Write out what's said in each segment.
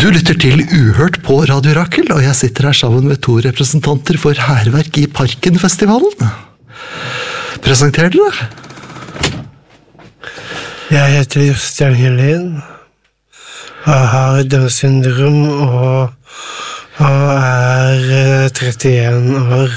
Du lytter til Uhørt på Radio Rakel, og jeg sitter her sammen med to representanter for Hærverk i Parken-festivalen. Presenter dere. Jeg heter Jostein Helin, og har Downs syndrom og er 31 år.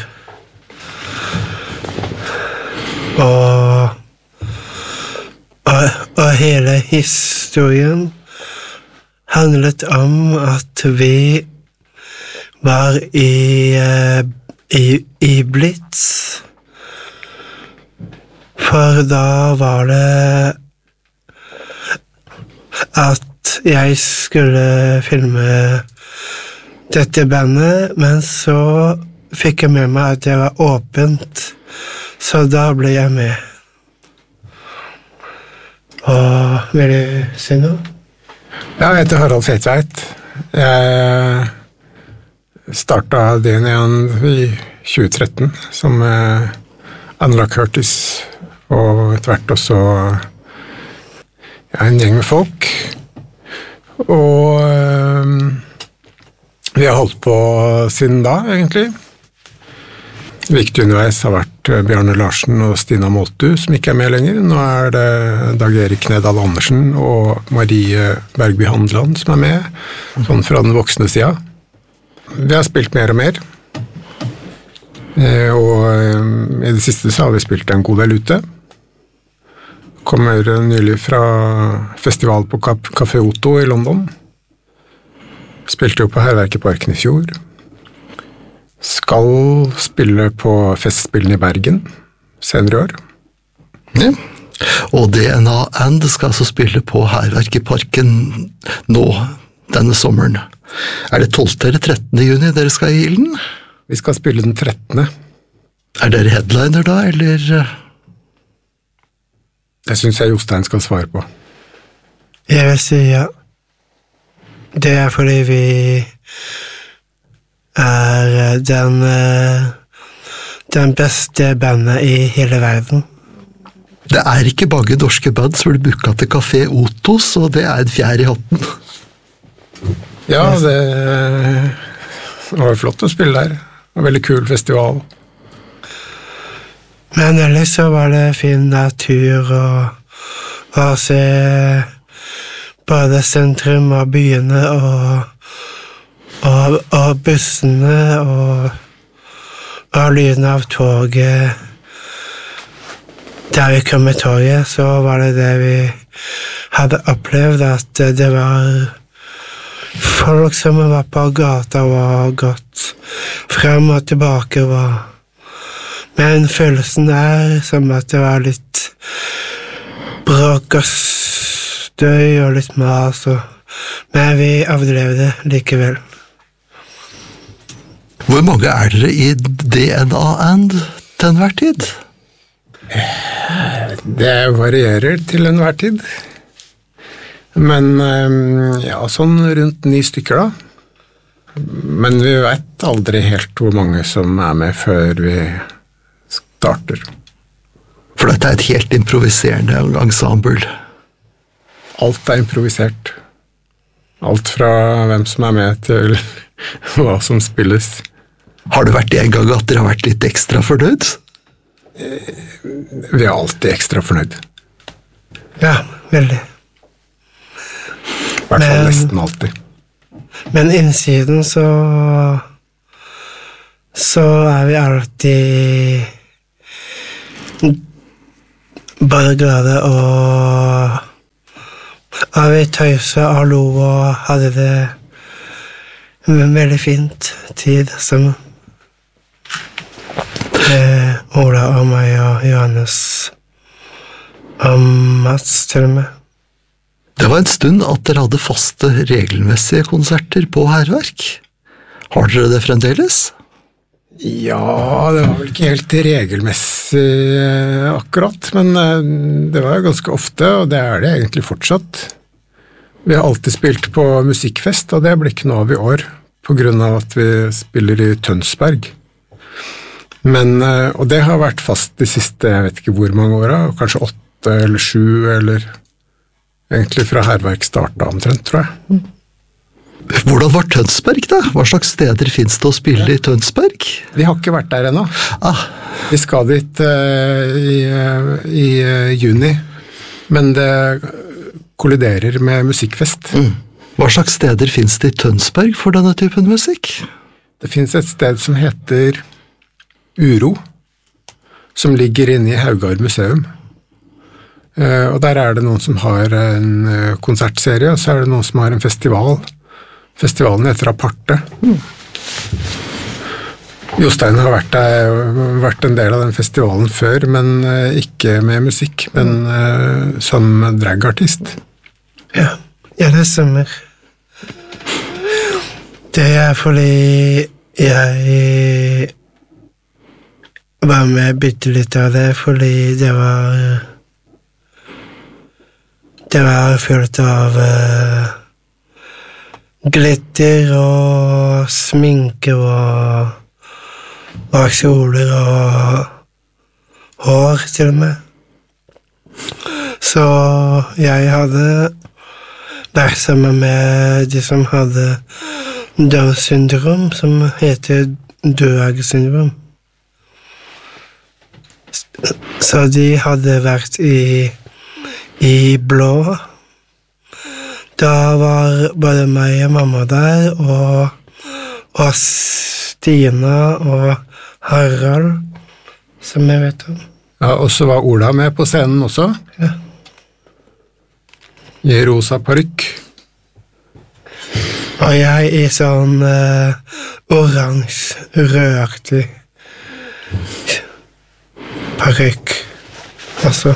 Og hele historien handlet om at vi var i Blitz, for da var det at jeg skulle filme dette bandet, men så fikk jeg med meg at det var åpent, så da ble jeg med. Og vil du si noe? Ja, jeg heter Harald Fetveit. Jeg startet DNE-en i 2013 som Anna Curtis, og etter hvert også en gjeng med folk. Og vi har holdt på siden da, egentlig. Viktig underveis har vært Bjarne Larsen og Stina Måltu, som ikke er med lenger. Nå er det Dag Erik Nedal Andersen og Marie Bergby Handland som er med, sånn fra den voksne siden. Vi har spilt mer og mer. Og i det siste så har vi spilt en god del ute. Kommer nylig fra festival på Café Otto i London. Spilte jo på Hærverk i Parken i fjor. Skal spille på Festspillene i Bergen senere i år. Ja. Og DNA And skal altså spille på Hærverk i Parken nå, denne sommeren. Er det 12. eller 13. juni dere skal i ilden? Vi skal spille den 13. Er dere headliner da, eller? Det synes jeg Jostein skal svare på. Jeg vil si ja. Det er fordi vi er den beste bandet i hele verden. Det er ikke mange norske band som blir booket til Café Otto, så det er en fjær i hatten. Ja, det var jo flott å spille der. En veldig kul festival. Men ellers så var det fin natur og se både sentrum av byene og bussene og lyden av toget. Da vi kom med toget, så var det vi hadde opplevd, at det var folk som var på gata og gått frem og tilbake. Men følelsen er som at det var litt bråk og støy og litt mas, men vi overlevde likevel. Hvor mange er dere i DNA And til enhver tid? Det varierer til enhver tid. Men ja, sånn rundt 9 stykker da. Men vi vet aldri helt hvor mange som er med før vi starter. For dette er et helt improviserende ensemble. Alt er improvisert. Alt fra hvem som er med til hva som spilles. Har det vært en gang at dere har vært litt ekstra fornøyd? Vi er alltid ekstra fornøyd. Ja, veldig. I hvert fall nesten alltid. Men innsiden så er vi alltid bare glade og vi tøysa og lo og hadde det en veldig fint tid sammen. Ola og meg og Johannes og Mats til og med. Det var en stund at dere hadde faste, regelmessige konserter på Hærverk. Har dere det fremdeles? Ja, det var vel ikke helt regelmessig akkurat, men det var ganske ofte, og det er det egentlig fortsatt. Vi har alltid spilt på musikkfest, og det blir ikke noe av i år, på grunn av at vi spiller i Tønsberg. Men, og det har vært fast de siste, jeg vet ikke hvor mange årene, kanskje 8 eller 7, eller egentlig fra Hærverk startet omtrent, tror jeg. Hvordan var Tønsberg da? Hva slags steder finnes det å spille i Tønsberg? Vi har ikke vært der ennå. Vi skal dit i juni, men det kolliderer med musikkfest. Hva slags steder finnes det i Tønsberg for denne typen musikk? Det finnes et sted som heter Uro, som ligger inne i Haugard museum. Og der er det noen som har en konsertserie, og så er det noen som har en festival. Festivalen heter Aparte. Jostein har vært en del av den festivalen før, men ikke med musikk, men som dragartist. Ja, det stemmer. Det er fordi jeg var med bitte litt av det, fordi det var fullt av glitter og sminke og kjoler og hår til og med. Så jeg hadde vært sammen med de som hadde Downs syndrom, som heter Døhage-syndrom. Så de hadde vært i blå. Da var både meg og mamma der, og Stina og Harald, som jeg vet om. Ja, og så var Ola med på scenen også. Ja. I rosa parykk. Og jeg i sånn oransje, rødaktig parykk også.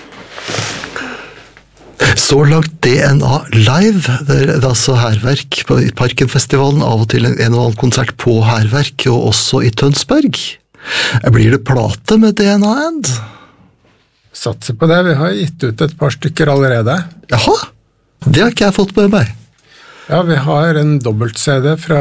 Så langt DNA live, det er altså Hærverk på Parkenfestivalen, av og til en eller annen konsert på Hærverk, og også i Tønsberg. Blir det plate med DNA And? Satser på det, vi har gitt ut et par stykker allerede. Jaha, det har ikke jeg fått med meg. Ja, vi har en dobbelt-CD fra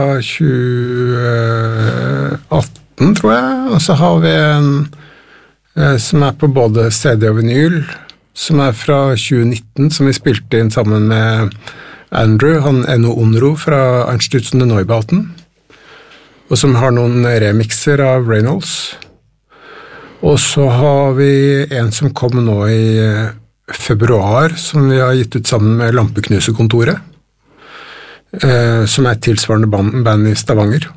2018, tror jeg, og så har vi en som er på både CD og vinyl, som er fra 2019, som vi spilte inn sammen med Andrew, han Enno Onro fra Einstürzen og Neubauten, og som har noen remixer av Reynolds. Og så har vi en som kom nå i februar, som vi har gitt ut sammen med Lampeknusekontoret, som er et tilsvarende band i Stavanger.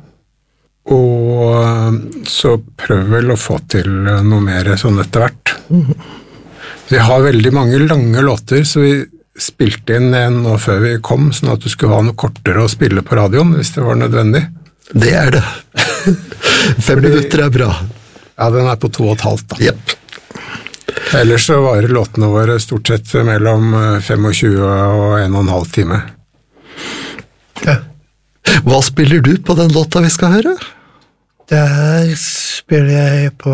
Og så prøver vel å få til noe mer sånn etter hvert. Vi har veldig mange lange låter, så vi spilte inn en nå før vi kom, sånn at du skulle ha noe kortere å spille på radioen, hvis det var nødvendig. Det er det. 5 minutter er bra. Ja, den er på 2,5 da. Jepp. Ellers så varer låtene våre stort sett mellom 25 og 1,5 time. Ja. Hva spiller du på den låta vi skal høre? Der spiller jeg på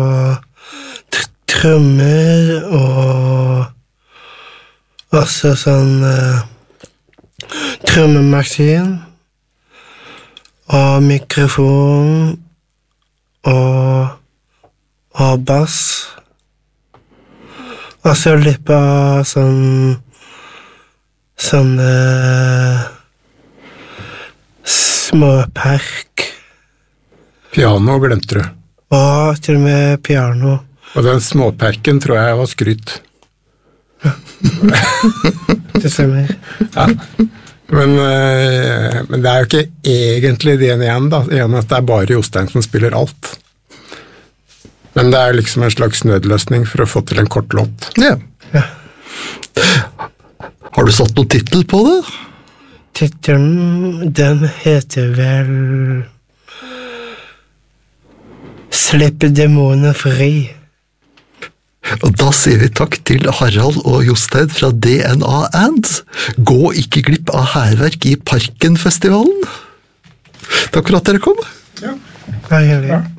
trommer og også sånn trommemaskin og mikrofon og bass. Og så litt på sånne småperk. Piano glemte du. Og til og med piano. Og den småperken tror jeg var skryt. Ja. Det stemmer. Ja. Men det er jo ikke egentlig det igjen da, i og med at det er bare Jostein som spiller alt. Men det er liksom en slags nødløsning for å få til en kort låt. Ja. Ja. Har du satt noen titel på det? Titelen, den heter vel Slipp demoner fri. Og da sier vi takk til Harald og Jostein fra DNA And. Gå ikke glipp av Hærverk i Parkenfestivalen. Takk for at dere kom. Ja. Hva gjør vi?